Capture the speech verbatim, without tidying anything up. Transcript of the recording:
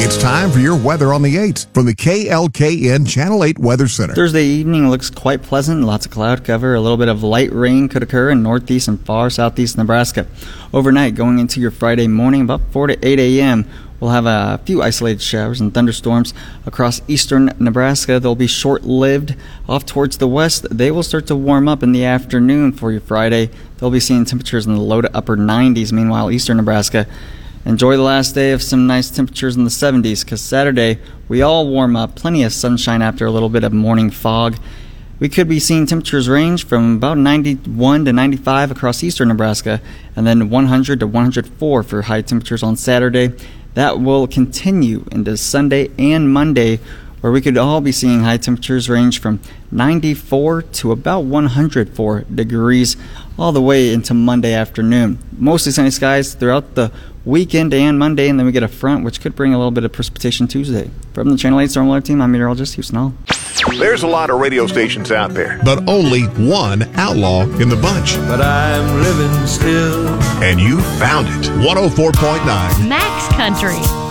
It's time for your weather on the eights from the K L K N Channel eight Weather Center. Thursday evening looks quite pleasant. Lots of cloud cover. A little bit of light rain could occur in northeast and far southeast Nebraska. Overnight, going into your Friday morning, about four to eight a.m., we'll have a few isolated showers and thunderstorms across eastern Nebraska. They'll be short-lived. Off towards the west, they will start to warm up in the afternoon for your Friday. They'll be seeing temperatures in the low to upper nineties. Meanwhile, eastern Nebraska, enjoy the last day of some nice temperatures in the seventies, because Saturday we all warm up. Plenty of sunshine after a little bit of morning fog. We could be seeing temperatures range from about ninety-one to ninety-five across eastern Nebraska, and then one hundred to one hundred four for high temperatures on Saturday. That will continue into Sunday and Monday, where we could all be seeing high temperatures range from ninety-four to about one hundred four degrees all the way into Monday afternoon. Mostly sunny skies throughout the weekend and Monday, and then we get a front which could bring a little bit of precipitation Tuesday. From the Channel eight Storm Alert Team, I'm meteorologist Houston Hall. There's a lot of radio stations out there, but only one outlaw in the bunch. But I'm living still. And you found it. one oh four point nine Max Country.